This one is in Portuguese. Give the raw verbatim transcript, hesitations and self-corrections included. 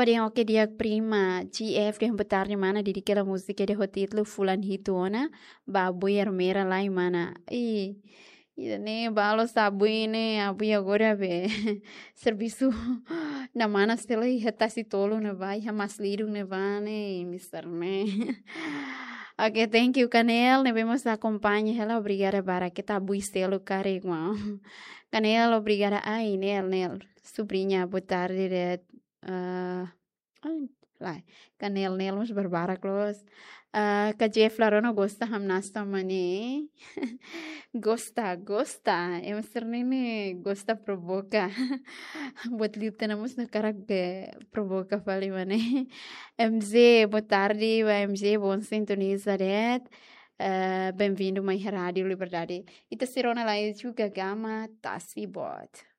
Faria que dia prima, G F de boa tarde, mana, de aquela música de o título Fulan Hitona, babu hermera lá, mana. E e nem balo sabu ne, abu agora be serviço na mana stela e reta se tolo ne vai, mas lido ne vane, mister ne. Ok, thank you, Canel, ne vemos acompanha, ela obrigada para que tabu estelo carregma. Canel, obrigada, ai, Nel, Nel, sobrinha, boa tarde, de, uh, ai, lá, Canel, Nel, mas barbara close. Uh, ka Jeff Larono gosta ham nasta mani. Gosta, gosta. Eu sernini gosta provoca. Buat liu tenamos na cara que provoca fali mani. M Z, boa tarde, M Z, bom sintoniza det. Uh, bem-vindo mais Rádio Liberdade. E terceira lá é Juga Gama Tassi Bot.